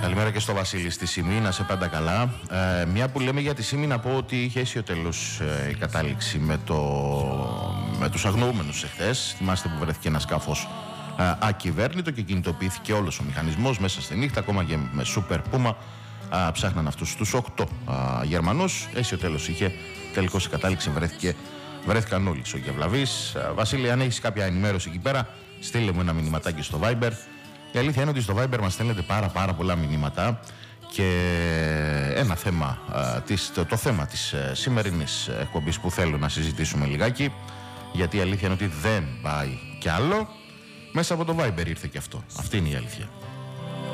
Καλημέρα και στο Βασίλη στη Σίμη, να σε πάντα καλά. Μια που λέμε για τη Σίμη, να πω ότι είχε αίσιο τέλος η κατάληξη με τους αγνοούμενους εχθές. Θυμάστε που βρέθηκε ένα σκάφος ακυβέρνητο και κινητοποιήθηκε όλος ο μηχανισμός μέσα στη νύχτα, ακόμα και με Super Puma. Ψάχναν αυτούς τους 8 Γερμανούς. Αίσιο τέλος είχε, τελικώς η κατάληξη βρέθηκαν όλοι σογευλαβείς. Βασίλη, αν έχεις κάποια ενημέρωση εκεί πέρα, στείλε μου ένα μηνυματάκι στο Viber. Η αλήθεια είναι ότι στο Viber μας στέλνετε πάρα πολλά μηνύματα και ένα θέμα, το θέμα της σημερινής εκπομπής που θέλω να συζητήσουμε λιγάκι, γιατί η αλήθεια είναι ότι δεν πάει κι άλλο, μέσα από το Viber ήρθε και αυτό. Αυτή είναι η αλήθεια.